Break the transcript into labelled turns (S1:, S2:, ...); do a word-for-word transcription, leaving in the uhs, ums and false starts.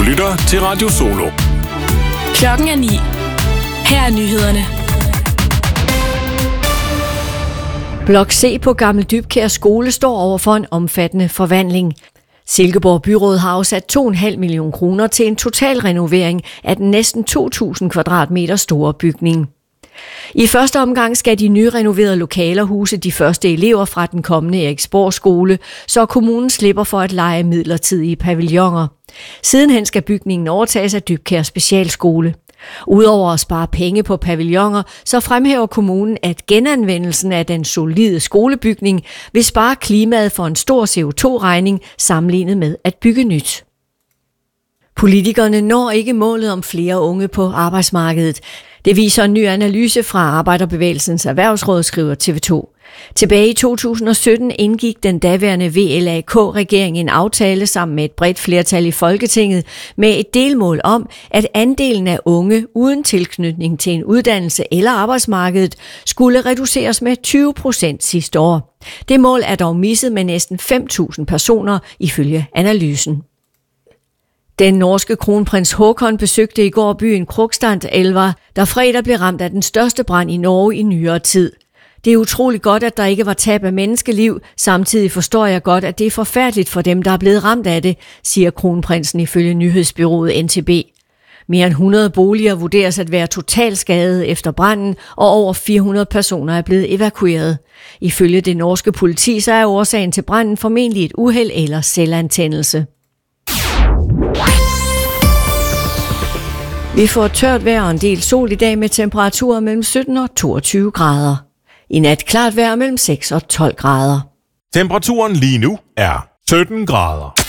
S1: lytter til Radio Solo.
S2: Klokken er ni. Her er nyhederne.
S3: Blok C på Gammel Dybkjær skole står over for en omfattende forvandling. Silkeborg Byråd har afsat to komma fem millioner kroner til en total renovering af den næsten to tusind kvadratmeter store bygning. I første omgang skal de nyrenoverede lokaler huse de første elever fra den kommende Eriksborg skole, så kommunen slipper for at leje midlertidige pavilloner. Sidenhen skal bygningen overtages af Dybkjær Specialskole. Udover at spare penge på pavilloner, så fremhæver kommunen, at genanvendelsen af den solide skolebygning vil spare klimaet for en stor C O to regning sammenlignet med at bygge nyt. Politikerne når ikke målet om flere unge på arbejdsmarkedet. Det viser en ny analyse fra Arbejderbevægelsens Erhvervsråd, skriver T V to. Tilbage i to tusind og sytten indgik den daværende V L A K-regering en aftale sammen med et bredt flertal i Folketinget med et delmål om, at andelen af unge uden tilknytning til en uddannelse eller arbejdsmarkedet skulle reduceres med tyve procent sidste år. Det mål er dog misset med næsten fem tusind personer ifølge analysen. Den norske kronprins Håkon besøgte i går byen Krokstadelva, der fredag blev ramt af den største brand i Norge i nyere tid. Det er utroligt godt, at der ikke var tab af menneskeliv. Samtidig forstår jeg godt, at det er forfærdeligt for dem, der er blevet ramt af det, siger kronprinsen ifølge nyhedsbyrået N T B. Mere end hundrede boliger vurderes at være totalt skadede efter branden, og over fire hundrede personer er blevet evakueret. Ifølge det norske politi så er årsagen til branden formentlig et uheld eller selvantændelse. Vi får tørt vejr og en del sol i dag med temperaturer mellem sytten og toogtyve grader. I nat klart vejr mellem seks og tolv grader.
S1: Temperaturen lige nu er sytten grader.